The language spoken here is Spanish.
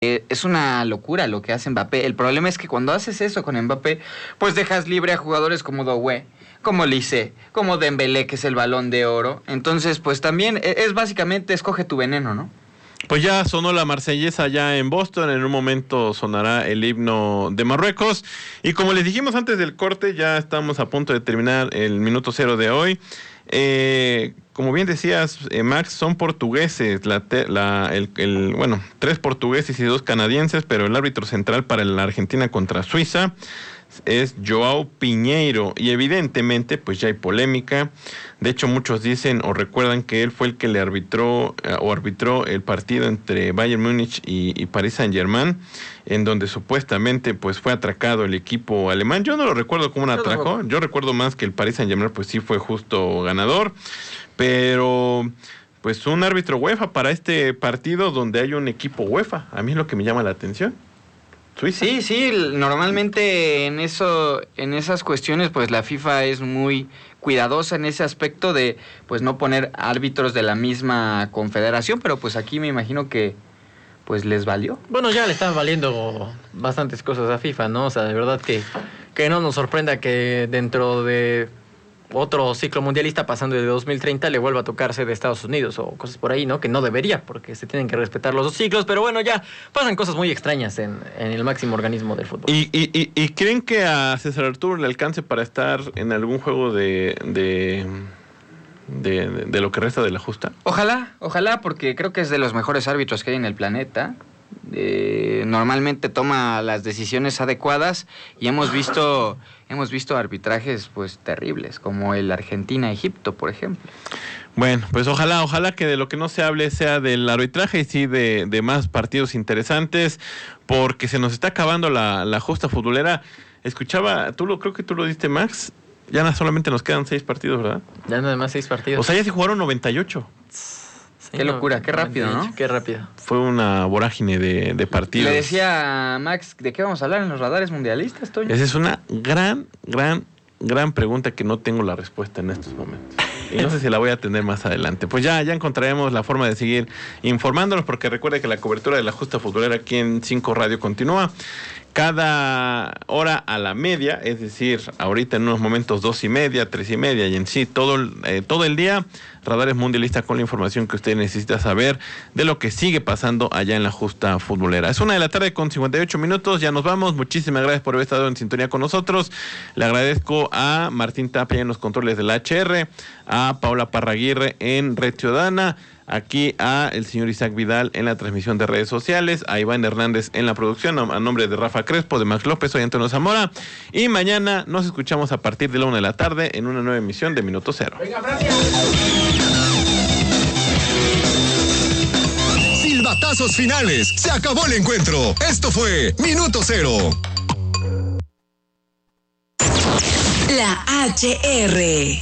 Es una locura lo que hace Mbappé. El problema es que cuando haces eso con Mbappé, pues dejas libre a jugadores como Doué, como Lisé, como Dembélé, que es el Balón de Oro. Entonces, pues también es básicamente escoge tu veneno, ¿no? Pues ya sonó la marsellesa allá en Boston, en un momento sonará el himno de Marruecos. Y como les dijimos antes del corte, ya estamos a punto de terminar el minuto cero de hoy. Como bien decías, Max, son portugueses, bueno, 3 portugueses y 2 canadienses, pero el árbitro central para la Argentina contra Suiza es João Pinheiro, y evidentemente pues ya hay polémica. De hecho, muchos dicen o recuerdan que él fue el que le arbitró el partido entre Bayern Múnich y Paris Saint-Germain, en donde supuestamente pues fue atracado el equipo alemán. Yo no lo recuerdo como un atraco, yo recuerdo más que el Paris Saint-Germain pues sí fue justo ganador, pero pues un árbitro UEFA para este partido donde hay un equipo UEFA, a mí es lo que me llama la atención. Suiza. Sí, normalmente en esas cuestiones pues la FIFA es muy cuidadosa en ese aspecto de pues no poner árbitros de la misma confederación, pero pues aquí me imagino que pues les valió. Bueno, ya le están valiendo bastantes cosas a FIFA, ¿no? O sea, de verdad que no nos sorprenda que dentro de otro ciclo mundialista pasando de 2030 le vuelva a tocarse de Estados Unidos o cosas por ahí, ¿no? Que no debería, porque se tienen que respetar los 2 ciclos, pero bueno, ya pasan cosas muy extrañas en el máximo organismo del fútbol. ¿Y creen que a César Arturo le alcance para estar en algún juego de lo que resta de la justa? Ojalá, porque creo que es de los mejores árbitros que hay en el planeta. Normalmente toma las decisiones adecuadas y hemos visto arbitrajes pues terribles, como el Argentina-Egipto, por ejemplo. Bueno, pues ojalá que de lo que no se hable sea del arbitraje y sí de más partidos interesantes, porque se nos está acabando la justa futbolera. Escuchaba, creo que tú lo diste, Max, ya solamente nos quedan 6 partidos, ¿verdad? Ya nada más 6 partidos. O sea, ya se jugaron 98. Sí, qué locura, qué rápido, ¿no? Qué rápido. Fue una vorágine de partidos. Le decía a Max, ¿de qué vamos a hablar en los radares mundialistas, Toño? Esa es una gran pregunta que no tengo la respuesta en estos momentos. Y no sé si la voy a tener más adelante. Pues ya encontraremos la forma de seguir informándonos, porque recuerde que la cobertura de la justa futbolera aquí en 5 Radio continúa cada hora a la media, es decir, ahorita en unos momentos 2:30, 3:30, y en sí todo el día, Radares Mundialista con la información que usted necesita saber de lo que sigue pasando allá en la justa futbolera. Es 1:00 p.m. con 58 minutos, ya nos vamos. Muchísimas gracias por haber estado en sintonía con nosotros. Le agradezco a Martín Tapia en los controles del HR, a Paula Parraguirre en Red Ciudadana, aquí a el señor Isaac Vidal en la transmisión de redes sociales, a Iván Hernández en la producción, a nombre de Rafa Crespo, de Max López, soy Antonio Zamora, y mañana nos escuchamos a partir de la 1:00 p.m. en una nueva emisión de Minuto Cero. Silbatazos finales, se acabó el encuentro. Esto fue Minuto Cero. La HR.